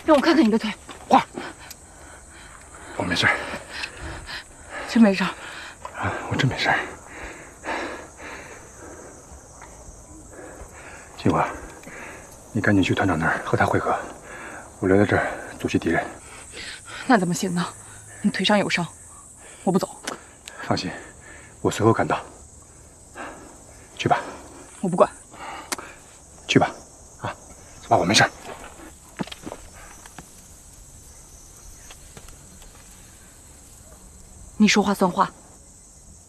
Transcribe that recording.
让我看看你的腿。 花，我没事。 真没事？ 啊，我真没事。金华，你赶紧去团长那儿和他会合，我留在这儿阻击敌人。 那怎么行呢？你腿上有伤，我不走。 放心，我随后赶到。去吧。 我不管。 去吧。啊，走吧，我没事。 你说话算话。